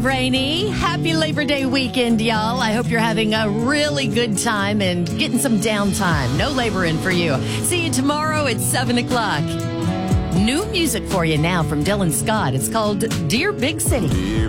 Rainy. Happy Labor Day weekend, y'all. I hope you're having a really good time and getting some downtime. No laboring for you. See you tomorrow at 7 o'clock. New music for you now from Dylan Scott. It's called Dear Big City. Dear